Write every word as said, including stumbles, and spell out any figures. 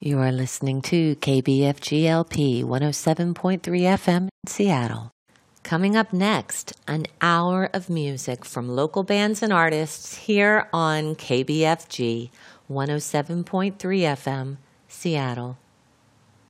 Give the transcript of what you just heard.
You are listening to K B F G L P one oh seven point three F M in Seattle. Coming up next, an hour of music from local bands and artists here on K B F G one oh seven point three F M, Seattle.